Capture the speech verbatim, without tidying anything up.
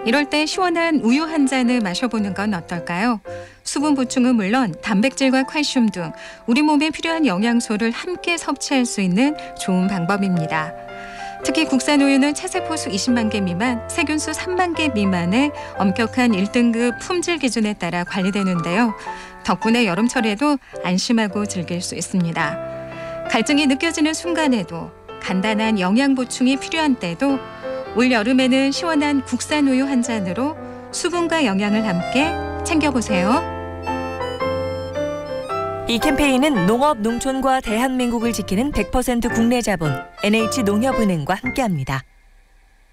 이럴 때 시원한 우유 한 잔을 마셔보는 건 어떨까요? 수분 보충은 물론 단백질과 칼슘 등 우리 몸에 필요한 영양소를 함께 섭취할 수 있는 좋은 방법입니다. 특히 국산 우유는 체세포수 이십만 개 미만, 세균수 삼만 개 미만의 엄격한 일 등급 품질 기준에 따라 관리되는데요. 덕분에 여름철에도 안심하고 즐길 수 있습니다. 갈증이 느껴지는 순간에도, 간단한 영양 보충이 필요한 때도 올 여름에는 시원한 국산 우유 한 잔으로 수분과 영양을 함께 챙겨보세요. 이 캠페인은 농업, 농촌과 대한민국을 지키는 백 퍼센트 국내 자본 엔에이치농협은행과 함께합니다.